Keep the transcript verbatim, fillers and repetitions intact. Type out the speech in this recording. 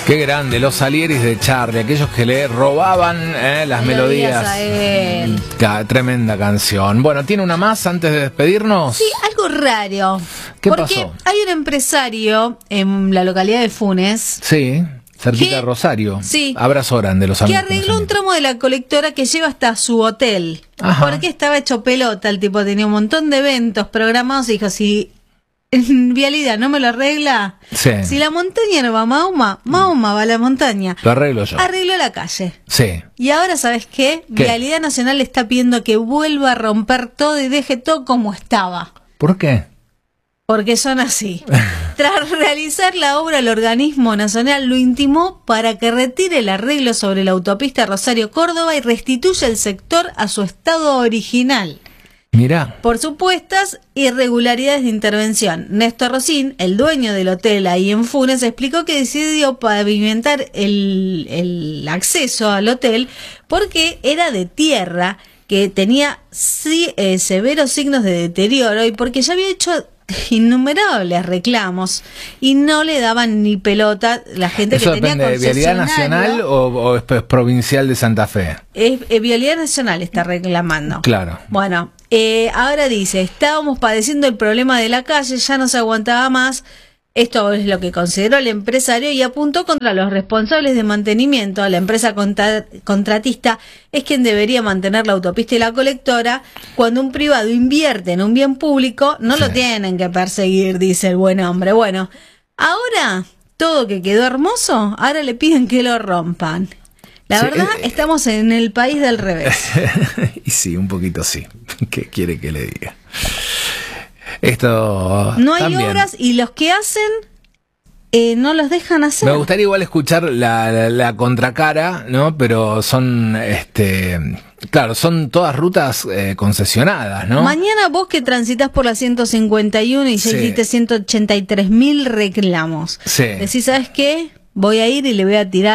Qué grande, los Salieris de Charlie, aquellos que le robaban eh, las melodías. A él. Ca- tremenda canción. Bueno, ¿tiene una más antes de despedirnos? Sí, algo raro. ¿Qué porque pasó? Hay un empresario en la localidad de Funes Sí, cerquita ¿Qué? de Rosario. Sí. Abrazo grande los que amigos. arregló un tramo de la colectora que lleva hasta su hotel. Ajá. Porque estaba hecho pelota, el tipo tenía un montón de eventos programados y dijo, si en Vialidad no me lo arregla, Sí. si la montaña no va a Mahoma, Mahoma va a la montaña. Lo arreglo yo. Arregló la calle. Sí. Y ahora, ¿sabes qué? ¿Qué? Vialidad Nacional le está pidiendo que vuelva a romper todo y deje todo como estaba. ¿Por qué? Porque son así. Tras realizar la obra, el organismo nacional lo intimó para que retire el arreglo sobre la autopista Rosario-Córdoba y restituya el sector a su estado original Mirá. por supuestas irregularidades de intervención. Néstor Rosín, el dueño del hotel ahí en Funes, explicó que decidió pavimentar el, el acceso al hotel porque era de tierra, que tenía sí, eh, severos signos de deterioro y porque ya había hecho innumerables reclamos y no le daban ni pelota la gente ¿Eso que tenía depende de Vialidad concesionario. Nacional o, o es, es provincial de Santa Fe? Es, es Vialidad Nacional está reclamando. Claro. Bueno, eh, ahora dice, estábamos padeciendo el problema de la calle, ya no se aguantaba más. Esto es lo que consideró el empresario y apuntó contra los responsables de mantenimiento. La empresa contra- contratista es quien debería mantener la autopista y la colectora. Cuando un privado invierte en un bien público, no Sí. lo tienen que perseguir, dice el buen hombre. Bueno, ahora todo que quedó hermoso, ahora le piden que lo rompan. La Sí, verdad, eh, estamos en el país del revés. Y sí, un poquito sí. ¿Qué quiere que le diga? Esto No hay también. obras y los que hacen eh, no los dejan hacer. Me gustaría igual escuchar la, la, la contracara, ¿no? Pero son, este, claro, son todas rutas eh, concesionadas, ¿no? Mañana vos que transitas por la ciento cincuenta y uno y ya Sí. hiciste ciento ochenta y tres mil reclamos. Sí. Decís, ¿sabes qué? Voy a ir y le voy a tirar